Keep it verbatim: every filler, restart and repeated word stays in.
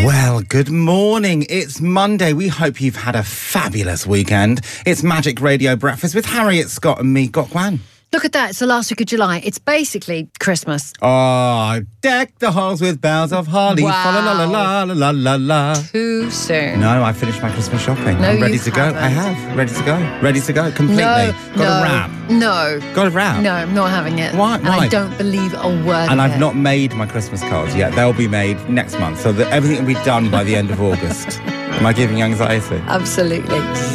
Well, good morning. It's Monday. We hope you've had a fabulous weekend. It's Magic Radio Breakfast with Harriet Scott and me, Gok Wan. Look at that. It's the last week of July. It's basically Christmas. Oh, deck the halls with bells of holly. Wow. Fa la la la la la la la. Too soon. No, I finished my Christmas shopping. No, I'm ready you to go. haven't. I have. Ready to go. Ready to go. Completely. No, Got no, a wrap. No. Got a wrap. No, I'm not having it. Why? And Why? I don't believe a word And of I've it. not made my Christmas cards yet. They'll be made next month. So that everything will be done by the end of August. Am I giving you anxiety? Absolutely.